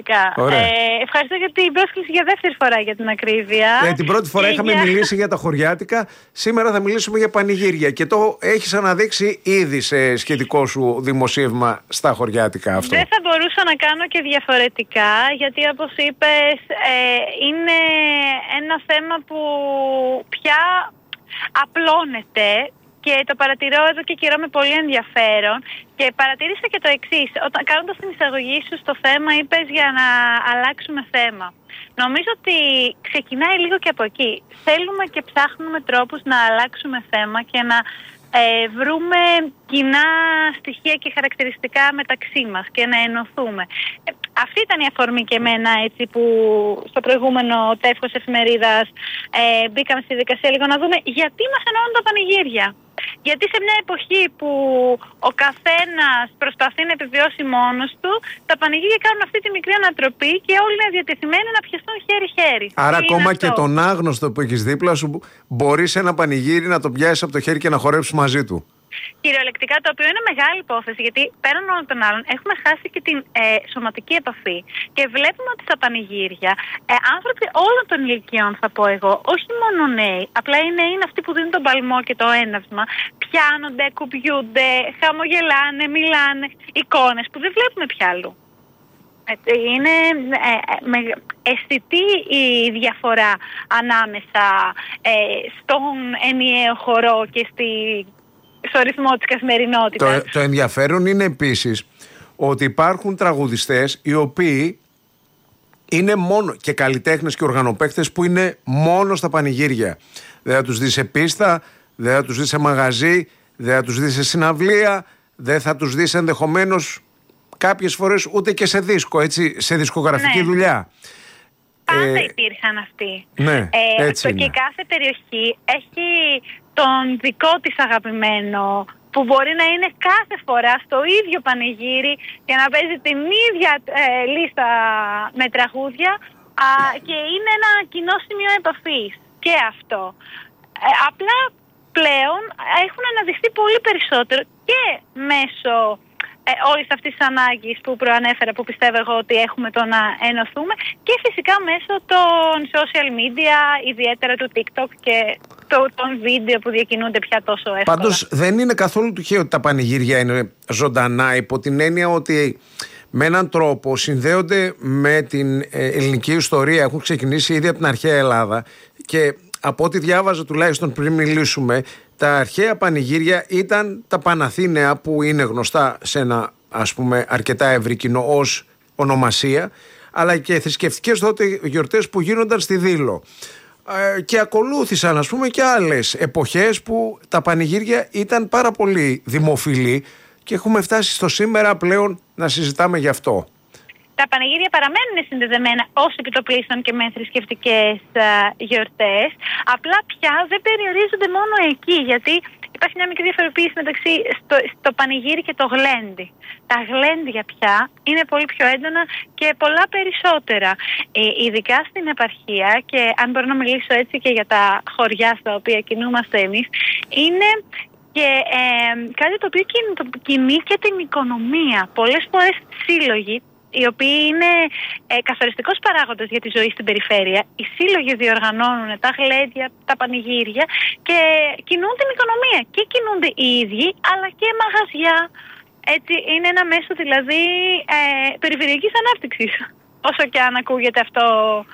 φυσικά. Ευχαριστώ για την πρόσκληση για δεύτερη φορά, για την ακρίβεια. Την πρώτη φορά είχαμε μιλήσει για τα χωριάτικα. Σήμερα θα μιλήσουμε για πανηγύρια. Και το έχεις αναδείξει ήδη σε σχετικό σου δημοσίευμα στα χωριάτικα αυτό. Δεν θα μπορούσα να κάνω και διαφορετικά, γιατί όπως είπες είναι ένα θέμα που πια απλώνεται. Και το παρατηρώ εδώ και καιρό με πολύ ενδιαφέρον. Και παρατήρησα και το εξής. Κάνοντας την εισαγωγή σου στο θέμα, είπες για να αλλάξουμε θέμα. Νομίζω ότι ξεκινάει λίγο και από εκεί. Θέλουμε και ψάχνουμε τρόπους να αλλάξουμε θέμα και να βρούμε κοινά στοιχεία και χαρακτηριστικά μεταξύ μας και να ενωθούμε. Αυτή ήταν η αφορμή και εμένα, έτσι, που στο προηγούμενο τεύχος εφημερίδας μπήκαμε στη δικασία λίγο να δούμε γιατί μας ενώνουν τα πανηγύρια. Γιατί σε μια εποχή που ο καθένας προσπαθεί να επιβιώσει μόνος του, τα πανηγύρια κάνουν αυτή τη μικρή ανατροπή και όλοι είναι διατεθειμένοι να πιαστούν χέρι-χέρι. Άρα ακόμα και τον άγνωστο που έχεις δίπλα σου μπορείς ένα πανηγύρι να το πιάσεις από το χέρι και να χορέψεις μαζί του. Κυριολεκτικά, το οποίο είναι μεγάλη υπόθεση, γιατί πέραν όλων των άλλων έχουμε χάσει και την σωματική επαφή. Και βλέπουμε ότι στα πανηγύρια άνθρωποι όλων των ηλικιών, θα πω εγώ, όχι μόνο νέοι, απλά οι νέοι είναι αυτοί που δίνουν τον παλμό και το έναυσμα, πιάνονται, κουμπιούνται, χαμογελάνε, μιλάνε, εικόνες που δεν βλέπουμε πια αλλού. Είναι αισθητή η διαφορά ανάμεσα στον ενιαίο χορό και στο ρυθμό της καθημερινότητας. Το ενδιαφέρον είναι επίσης ότι υπάρχουν τραγουδιστές οι οποίοι είναι μόνο και καλλιτέχνες και οργανοπαίκτες που είναι μόνο στα πανηγύρια. Δεν θα τους δεις σε πίστα, δεν θα τους δεις σε μαγαζί, δεν θα τους δεις σε συναυλία, δεν θα τους δεις ενδεχομένως κάποιες φορές ούτε και σε δίσκο, έτσι, σε δισκογραφική δουλειά. Πάντα υπήρχαν αυτοί. Ναι, έτσι είναι. Και κάθε περιοχή έχει τον δικό της αγαπημένο, που μπορεί να είναι κάθε φορά στο ίδιο πανηγύρι για να παίζει την ίδια λίστα με τραγούδια και είναι ένα κοινό σημείο επαφής. Και αυτό. Απλά πλέον έχουν αναδειχθεί πολύ περισσότερο και μέσω όλης αυτής της ανάγκης που προανέφερα, που πιστεύω εγώ ότι έχουμε το να ενωθούμε, και φυσικά μέσω των social media, ιδιαίτερα του TikTok και των βίντεο που διακινούνται πια τόσο εύκολα. Πάντως δεν είναι καθόλου τυχαίο ότι τα πανηγύρια είναι ζωντανά, υπό την έννοια ότι με έναν τρόπο συνδέονται με την ελληνική ιστορία. Έχουν ξεκινήσει ήδη από την αρχαία Ελλάδα και από ό,τι διάβαζα τουλάχιστον πριν μιλήσουμε, τα αρχαία πανηγύρια ήταν τα Παναθήναια, που είναι γνωστά σε ένα, ας πούμε, αρκετά ευρύ κοινό ως ονομασία, αλλά και θρησκευτικές τότε γιορτές που γίνονταν στη Δήλο. Και ακολούθησαν, ας πούμε, και άλλες εποχές που τα πανηγύρια ήταν πάρα πολύ δημοφιλή και έχουμε φτάσει στο σήμερα πλέον να συζητάμε γι' αυτό. Τα πανηγύρια παραμένουν συνδεδεμένα ως επιτοπλίστων και με θρησκευτικές γιορτές. Απλά πια δεν περιορίζονται μόνο εκεί, γιατί υπάρχει μια μικρή διαφοροποίηση μεταξύ στο πανηγύρι και το γλέντι. Τα γλέντια πια είναι πολύ πιο έντονα και πολλά περισσότερα. Ειδικά στην επαρχία, και αν μπορώ να μιλήσω έτσι και για τα χωριά στα οποία κινούμαστε εμείς, είναι και κάτι το οποίο κινεί και την οικονομία. Πολλές φορές σύλλογοι, οι οποίοι είναι καθοριστικός παράγοντας για τη ζωή στην περιφέρεια, οι σύλλογοι διοργανώνουν τα γλέντια, τα πανηγύρια και κινούν την οικονομία. Και κινούνται οι ίδιοι, αλλά και μαγαζιά. Έτσι, είναι ένα μέσο δηλαδή περιφερειακής ανάπτυξης, όσο και αν ακούγεται αυτό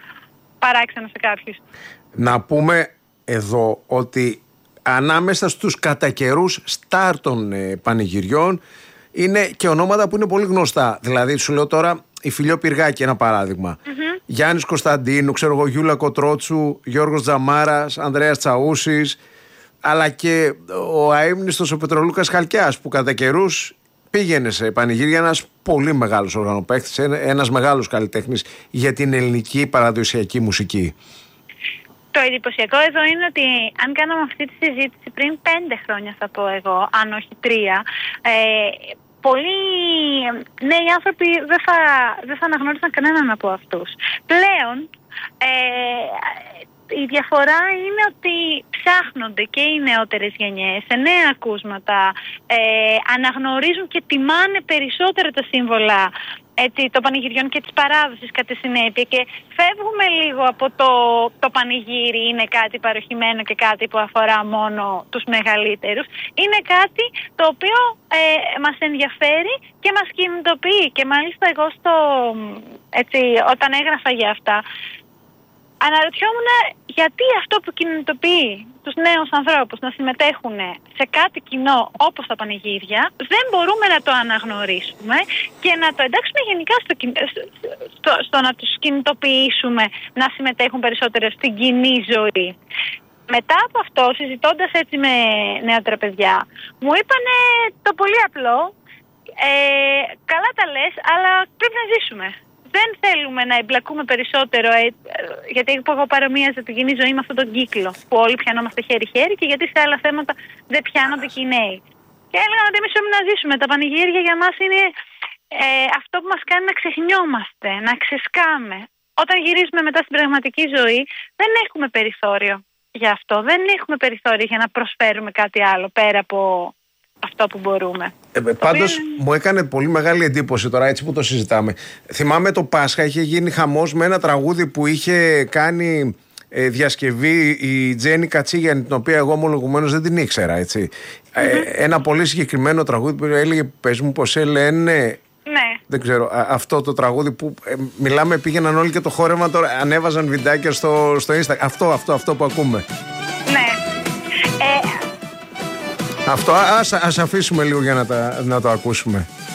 παράξενο σε κάποιους. Να πούμε εδώ ότι ανάμεσα στους κατά καιρούς στάρ των πανηγυριών είναι και ονόματα που είναι πολύ γνωστά. Δηλαδή, σου λέω τώρα, η Φιλιό Πυργάκη, ένα παράδειγμα. Γιάννης Κωνσταντίνου, ξέρω εγώ, Γιούλα Κοτρότσου, Γιώργος Τζαμάρας, Ανδρέας Τσαούσης, αλλά και ο αείμνηστος ο Πετρολούκας Χαλκιάς, που κατά καιρούς πήγαινε σε πανηγύρια, ένας πολύ μεγάλος οργανοπαίκτης, ένας μεγάλος καλλιτέχνης για την ελληνική παραδοσιακή μουσική. Το εντυπωσιακό εδώ είναι ότι αν κάναμε αυτή τη συζήτηση πριν 5 χρόνια, θα πω εγώ, αν όχι 3, πολλοί νέοι άνθρωποι δεν θα αναγνώρισαν κανέναν από αυτούς. Πλέον η διαφορά είναι ότι ψάχνονται και οι νεότερες γενιές σε νέα ακούσματα, αναγνωρίζουν και τιμάνε περισσότερο τα σύμβολα των πανηγυριών και της παράδοσης κατά συνέπεια και φεύγουμε λίγο από το πανηγύρι είναι κάτι παροχημένο και κάτι που αφορά μόνο τους μεγαλύτερους. Είναι κάτι το οποίο μας ενδιαφέρει και μας κινητοποιεί και μάλιστα εγώ όταν έγραφα για αυτά αναρωτιόμουν γιατί αυτό που κινητοποιεί τους νέους ανθρώπους να συμμετέχουν σε κάτι κοινό όπως τα πανηγύρια δεν μπορούμε να το αναγνωρίσουμε και να το εντάξουμε γενικά στο να τους κινητοποιήσουμε να συμμετέχουν περισσότερο στην κοινή ζωή. Μετά από αυτό, συζητώντας έτσι με νεότερα παιδιά, μου είπανε το πολύ απλό, καλά τα λες, αλλά πρέπει να ζήσουμε. Δεν θέλουμε να εμπλακούμε περισσότερο, γιατί εγώ παρομοίαζα την κοινή ζωή με αυτόν τον κύκλο που όλοι πιανόμαστε χέρι-χέρι και γιατί σε άλλα θέματα δεν πιάνονται και οι νέοι. Και έλεγα ότι εμείς πρέπει να ζήσουμε. Τα πανηγύρια για μας είναι αυτό που μας κάνει να ξεχνιόμαστε, να ξεσκάμε. Όταν γυρίζουμε μετά στην πραγματική ζωή δεν έχουμε περιθώριο για αυτό. Δεν έχουμε περιθώριο για να προσφέρουμε κάτι άλλο πέρα από αυτό που μπορούμε. Πάντως μου έκανε πολύ μεγάλη εντύπωση τώρα έτσι που το συζητάμε. Θυμάμαι το Πάσχα είχε γίνει χαμός με ένα τραγούδι που είχε κάνει διασκευή η Τζέννη Κατσίγιανη, την οποία εγώ ομολογουμένως δεν την ήξερα, έτσι. Ένα πολύ συγκεκριμένο τραγούδι που έλεγε «Πες μου πως λένε». Ναι. Δεν ξέρω, αυτό το τραγούδι που μιλάμε, πήγαιναν όλοι και το χόρεμα, τώρα ανέβαζαν βιντεάκια στο Instagram. Αυτό που ακούμε. Ναι. Αυτό ας αφήσουμε λίγο για να το ακούσουμε.